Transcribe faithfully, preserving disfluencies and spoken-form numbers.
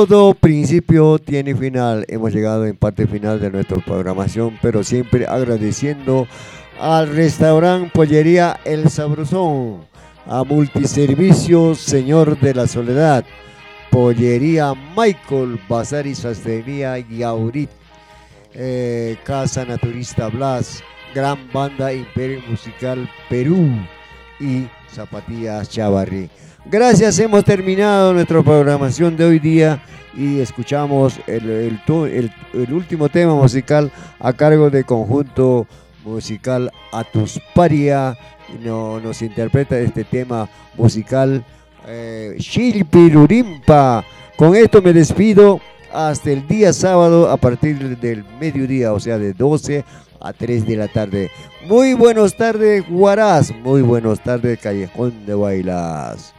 Todo principio tiene final. Hemos llegado en parte final de nuestra programación, pero siempre agradeciendo al restaurante Pollería El Sabrosón, a Multiservicios Señor de la Soledad, Pollería Michael, Bazar y Sastrería Yaurit, eh, Casa Naturista Blas, Gran Banda Imperio Musical Perú y Zapatillas Chavarri. Gracias, hemos terminado nuestra programación de hoy día y escuchamos el, el, el, el último tema musical a cargo del conjunto musical Atusparia. No, nos interpreta este tema musical eh, Shilpirurimpa. Con esto me despido hasta el día sábado a partir del mediodía, o sea de doce a tres de la tarde. Muy buenas tardes, Huaraz. Muy buenas tardes, Callejón de Bailas.